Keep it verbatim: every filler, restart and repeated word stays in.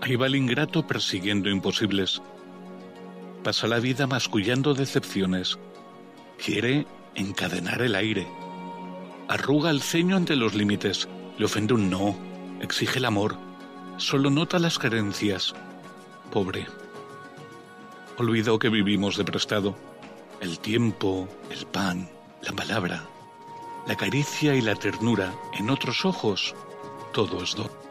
Ahí va el ingrato persiguiendo imposibles. Pasa la vida mascullando decepciones. Quiere encadenar el aire. Arruga el ceño ante los límites. Le ofende un no. Exige el amor. Solo nota las carencias. Pobre. Olvidó que vivimos de prestado. El tiempo, el pan, la palabra, la caricia y la ternura, en otros ojos, todo es do.